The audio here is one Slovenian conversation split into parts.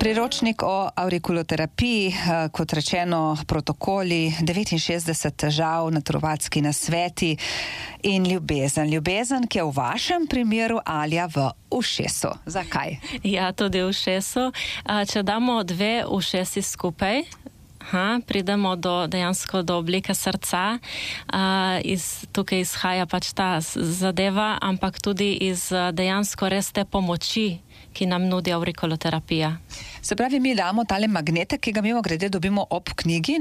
Priročnik o aurikuloterapiji, kot rečeno, protokoli, 69 težav, naturopatski nasveti in ljubezen. Ljubezen, ki je v vašem primeru, Alja, v ušesu. Zakaj? Ja, tudi v ušesu. Če damo dve ušesi skupaj, pridemo dejansko do oblike srca. Tukaj izhaja pač ta zadeva, ampak tudi iz dejansko res te pomoči, ki nam nudi aurikuloterapija. Se pravi, mi damo tale magnetek, ki ga mimogrede dobimo ob knjigi,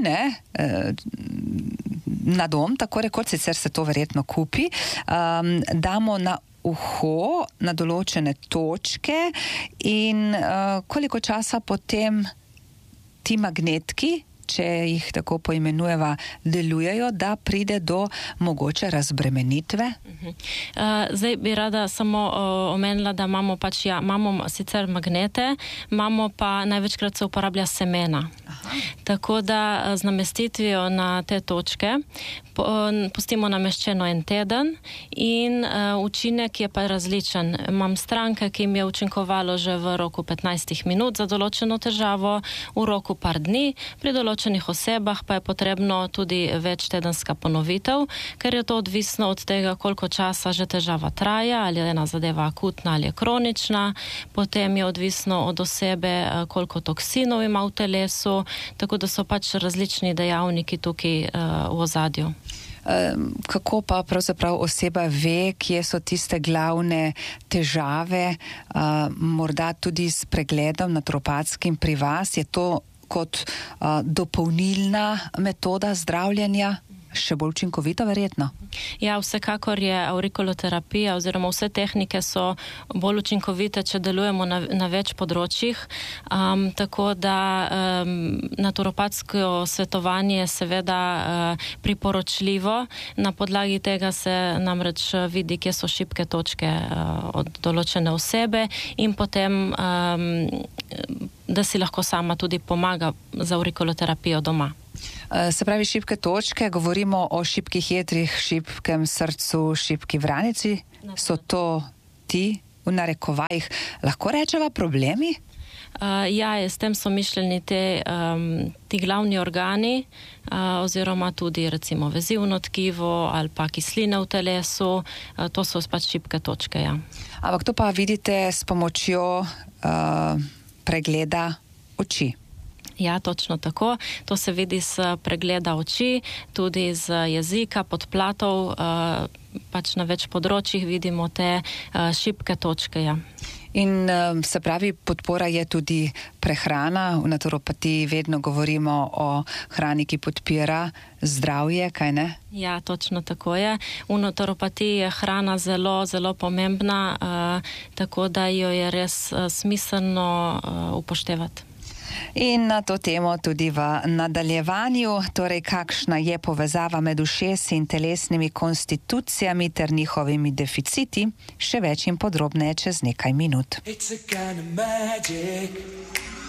na dom, tako rekoč, sicer se to verjetno kupi, damo na uho, na določene točke in koliko časa potem ti magnetki, če jih tako poimenujeva, delujejo, da pride do mogoče razbremenitve? Zdaj bi rada samo omenila, da imamo imamo sicer magnete, imamo pa največkrat se uporablja semena. Tako da z namestitvijo na te točke pustimo nameščeno en teden in učinek je pa različen. Imam stranke, ki jim je učinkovalo že v roku 15 minut za določeno težavo, v roku par dni, pri določenih osebah pa je potrebno tudi večtedenska ponovitev, ker je to odvisno od tega, koliko časa že težava traja, ali je ena zadeva akutna ali je kronična, potem je odvisno od osebe, koliko toksinov ima v telesu, tako da so pač različni dejavniki tukaj v ozadju. Kako pa pravzaprav oseba ve, kje so tiste glavne težave, morda tudi s pregledom naturopatskim pri vas? Je to kot dopolnilna metoda zdravljenja še bolj učinkovita verjetno? Ja, vsekakor je aurikuloterapija oziroma vse tehnike so bolj učinkovite, če delujemo na več področjih, tako da naturopatsko svetovanje je seveda priporočljivo. Na podlagi tega se namreč vidi, kje so šibke točke od določene osebe in potem da si lahko sama tudi pomaga z aurikuloterapijo doma. Se pravi, šibke točke, govorimo o šibkih jetrih, šibkem srcu, šibki vranici. So to ti, v narekovajih, lahko rečeva problemi? Ja, s tem so mišljeni ti glavni organi, oziroma tudi recimo vezivno tkivo ali pa kisline v telesu, to so pač šibke točke, ja. Ampak to pa vidite s pomočjo pregleda oči. Ja, točno tako. To se vidi z pregleda oči, tudi z jezika, podplatov, pač na več področjih vidimo te šibke točke, ja. In se pravi, podpora je tudi prehrana. V naturopatiji vedno govorimo o hrani, ki podpira zdravje, kaj ne? Ja, točno tako je. V naturopatiji je hrana zelo, zelo pomembna, tako da jo je res smiselno upoštevati. In na to temo tudi v nadaljevanju, torej kakšna je povezava med ušesi in telesnimi konstitucijami ter njihovimi deficiti, še več in podrobneje čez nekaj minut. It's a kind of magic.